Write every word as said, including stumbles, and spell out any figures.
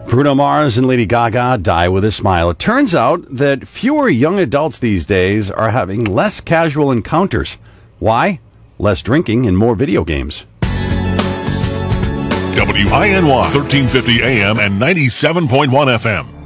Bruno Mars and Lady Gaga, Die With a Smile. It turns out that fewer young adults these days are having less casual encounters. Why? Less drinking and more video games. W I N Y, thirteen fifty A M and ninety-seven point one F M.